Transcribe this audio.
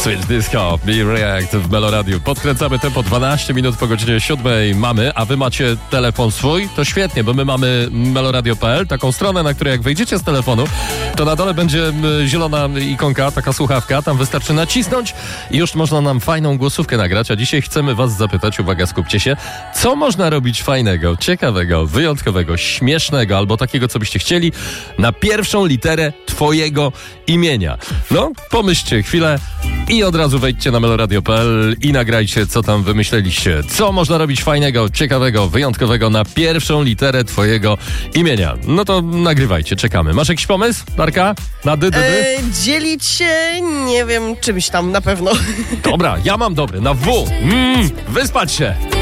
Switch Disco i React w Meloradiu. Podkręcamy tempo 12 minut po godzinie 7 mamy, a wy macie telefon swój? To świetnie, bo my mamy meloradio.pl, taką stronę, na której jak wejdziecie z telefonu, to na dole będzie zielona ikonka, taka słuchawka, tam wystarczy nacisnąć i już można nam fajną głosówkę nagrać, a dzisiaj chcemy was zapytać, uwaga, skupcie się, co można robić fajnego, ciekawego, wyjątkowego, śmiesznego, albo takiego, co byście chcieli, na pierwszą literę twojego imienia. No, pomyślcie chwilę i od razu wejdźcie na meloradio.pl i nagrajcie, co tam wymyśleliście. Co można robić fajnego, ciekawego, wyjątkowego na pierwszą literę twojego imienia. No to nagrywajcie, czekamy. Masz jakiś pomysł, Darka? Na dy? Dzielić się, nie wiem, czymś tam na pewno. Dobra, ja mam dobry, na W. Wyspać się.